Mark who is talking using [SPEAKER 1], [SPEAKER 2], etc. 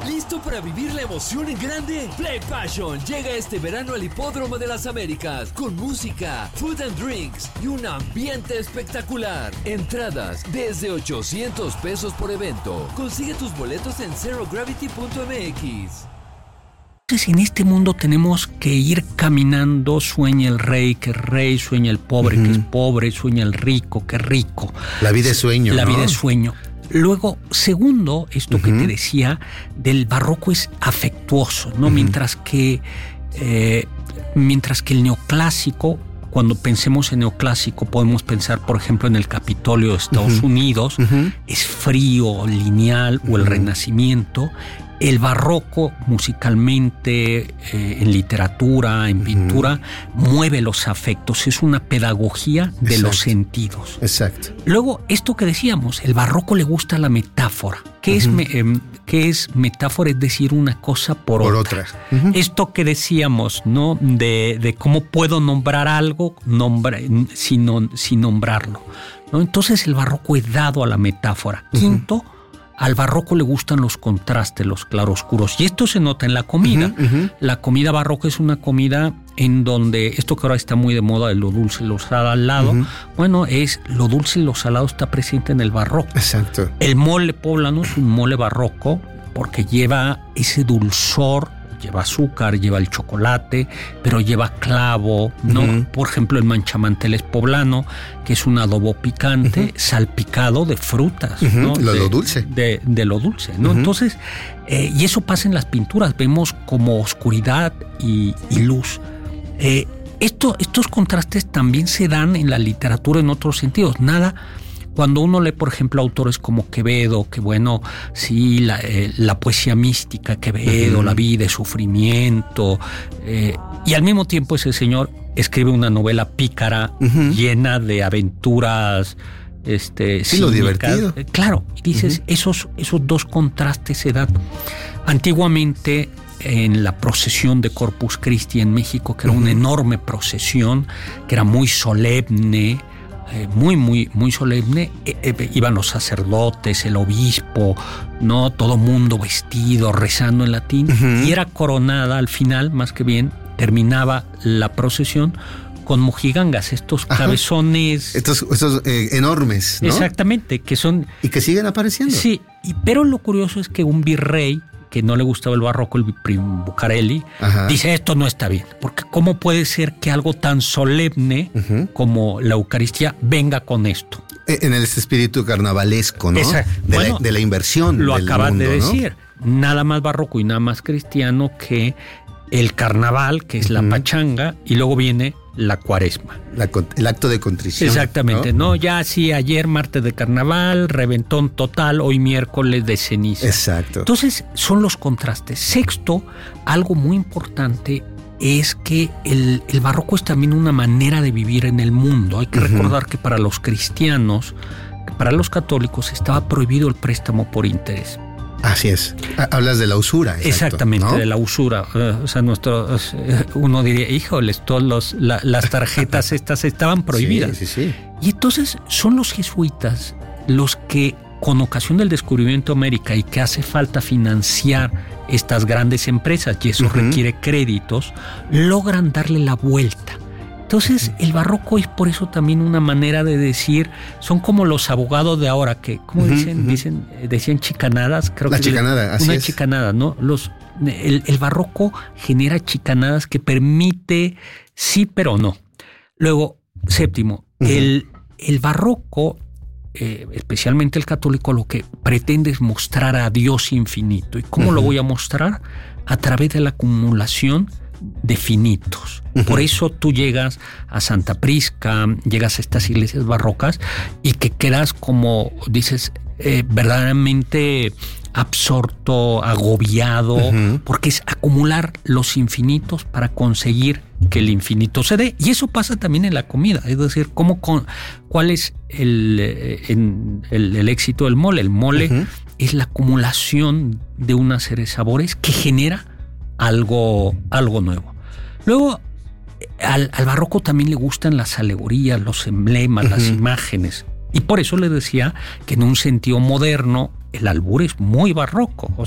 [SPEAKER 1] ¿Listo para vivir la emoción en grande? Play Passion llega este verano al Hipódromo de las Américas con música, food and drinks y un ambiente espectacular. Entradas desde $800 por evento. Consigue tus boletos en zerogravity.mx.
[SPEAKER 2] Entonces, en este mundo tenemos que ir caminando. Sueña el rey, que es rey; sueña el pobre, que es pobre; sueña el rico, que es rico.
[SPEAKER 3] La vida es sueño,
[SPEAKER 2] La
[SPEAKER 3] ¿no?
[SPEAKER 2] vida es sueño. Luego, segundo, esto que te decía del barroco es afectuoso, ¿no? Mientras que el neoclásico, cuando pensemos en neoclásico, podemos pensar, por ejemplo, en el Capitolio de Estados Unidos, es frío, lineal, o el Renacimiento. El barroco, musicalmente, en literatura, en pintura, mueve los afectos. Es una pedagogía de los sentidos.
[SPEAKER 3] Exacto.
[SPEAKER 2] Luego, esto que decíamos, el barroco le gusta la metáfora. ¿Qué es metáfora? Es decir, una cosa por otra. Esto que decíamos, ¿no? De cómo puedo nombrar algo sin nombrarlo, ¿no? Entonces, el barroco es dado a la metáfora. Quinto, al barroco le gustan los contrastes, los claroscuros. Y esto se nota en la comida. La comida barroca es una comida en donde esto que ahora está muy de moda de lo dulce y lo salado, bueno, es lo dulce y lo salado está presente en el barroco.
[SPEAKER 3] Exacto.
[SPEAKER 2] El mole poblano es un mole barroco porque lleva ese dulzor, lleva azúcar, lleva el chocolate, pero lleva clavo, ¿no? Por ejemplo, el manchamanteles poblano, que es un adobo picante, salpicado de frutas, ¿no?
[SPEAKER 3] Lo dulce.
[SPEAKER 2] De lo dulce, ¿no? Entonces, y eso pasa en las pinturas, vemos como oscuridad y luz. Estos contrastes también se dan en la literatura en otros sentidos. Cuando uno lee, por ejemplo, autores como Quevedo, que bueno, sí, la poesía mística, Quevedo, la vida, el sufrimiento, y al mismo tiempo ese señor escribe una novela pícara, llena de aventuras,
[SPEAKER 3] sí, lo divertido.
[SPEAKER 2] Claro, y dices, esos dos contrastes se dan. Antiguamente, en la procesión de Corpus Christi en México, que era una enorme procesión, que era muy solemne, muy solemne, iban los sacerdotes, el obispo, ¿no? Todo mundo vestido, rezando en latín, y era coronada al final, más que bien, terminaba la procesión con mojigangas, estos cabezones.
[SPEAKER 3] Estos enormes, ¿no?
[SPEAKER 2] Exactamente, que son...
[SPEAKER 3] Y que siguen apareciendo.
[SPEAKER 2] Sí, pero lo curioso es que un virrey que no le gustaba el barroco, el Bucareli, dice esto no está bien, porque ¿cómo puede ser que algo tan solemne como la Eucaristía venga con esto?
[SPEAKER 3] En el espíritu carnavalesco, ¿no? De la inversión.
[SPEAKER 2] Lo acaban
[SPEAKER 3] mundo,
[SPEAKER 2] de decir, ¿no? Nada más barroco y nada más cristiano que el carnaval, que es la pachanga, y luego viene la cuaresma.
[SPEAKER 3] El acto de contrición.
[SPEAKER 2] Exactamente, ¿no? Ya sí, ayer martes de carnaval, reventón total, hoy miércoles de ceniza.
[SPEAKER 3] Exacto.
[SPEAKER 2] Entonces, son los contrastes. Sexto, algo muy importante es que el barroco es también una manera de vivir en el mundo. Hay que recordar que para los cristianos, para los católicos, estaba prohibido el préstamo por interés.
[SPEAKER 3] Así es. Hablas de la usura.
[SPEAKER 2] Exactamente, ¿no? De la usura. O sea, uno diría, híjoles, las tarjetas estas estaban prohibidas.
[SPEAKER 3] Sí.
[SPEAKER 2] Y entonces son los jesuitas los que, con ocasión del descubrimiento de América y que hace falta financiar estas grandes empresas y eso requiere créditos, logran darle la vuelta. Entonces, el barroco es por eso también una manera de decir, son como los abogados de ahora que, ¿cómo decían chicanadas? Creo
[SPEAKER 3] la
[SPEAKER 2] que
[SPEAKER 3] chicanada, así
[SPEAKER 2] una
[SPEAKER 3] es.
[SPEAKER 2] chicanada, ¿no? El barroco genera chicanadas que permite sí, pero no. Luego, séptimo, el barroco, especialmente el católico, lo que pretende es mostrar a Dios infinito. ¿Y cómo lo voy a mostrar? A través de la acumulación de finitos. Por eso tú llegas a Santa Prisca, llegas a estas iglesias barrocas y que quedas como, dices, verdaderamente absorto, agobiado, porque es acumular los infinitos para conseguir que el infinito se dé. Y eso pasa también en la comida, es decir, ¿cuál es el éxito del mole? El mole es la acumulación de una serie de sabores que genera algo nuevo. Luego, al barroco también le gustan las alegorías, los emblemas, las imágenes. Y por eso le decía que en un sentido moderno el albur es muy barroco.